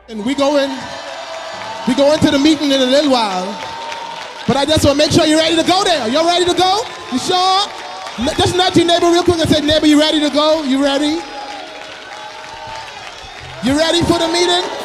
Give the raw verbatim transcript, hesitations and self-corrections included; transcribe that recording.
And we go in, we go into the meeting in a little while. But I just want to make sure you're ready to go there. You're ready to go? You sure? Just nudge your neighbor real quick and say, neighbor, you ready to go? You ready? You ready for the meeting?